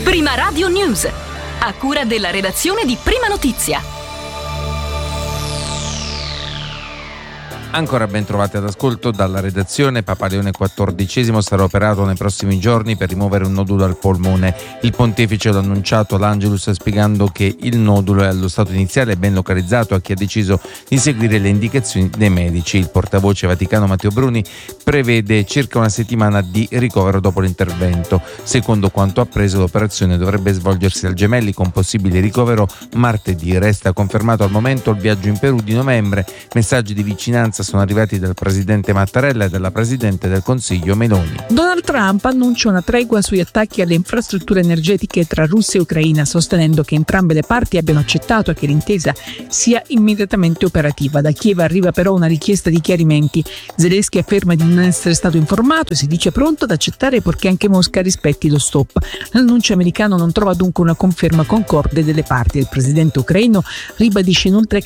Prima Radio News, a cura della redazione di Prima Notizia. Ancora ben trovati all'ascolto dalla redazione. Papa Leone XIV sarà operato nei prossimi giorni per rimuovere un nodulo al polmone. Il pontefice l'ha annunciato all'Angelus, spiegando che il nodulo è allo stato iniziale e ben localizzato a chi ha deciso di seguire le indicazioni dei medici. Il portavoce vaticano Matteo Bruni prevede circa una settimana di ricovero dopo l'intervento. Secondo quanto appreso, l'operazione dovrebbe svolgersi al Gemelli con possibile ricovero martedì. Resta confermato al momento il viaggio in Perù di novembre. Messaggi di vicinanza sono arrivati dal presidente Mattarella e dalla presidente del Consiglio Meloni. Donald Trump annuncia una tregua sugli attacchi alle infrastrutture energetiche tra Russia e Ucraina, sostenendo che entrambe le parti abbiano accettato che l'intesa sia immediatamente operativa. Da Kiev arriva però una richiesta di chiarimenti. Zelensky afferma di non essere stato informato e si dice pronto ad accettare purché anche Mosca rispetti lo stop. L'annuncio americano non trova dunque una conferma concorde delle parti. Il presidente ucraino ribadisce inoltre che